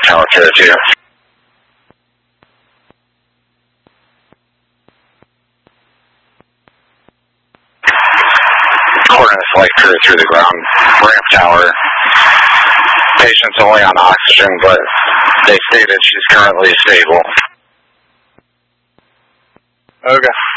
Tower 202. Coordinates light crew through the ground ramp tower. Patient's only on oxygen, but they stated she's currently stable. Okay.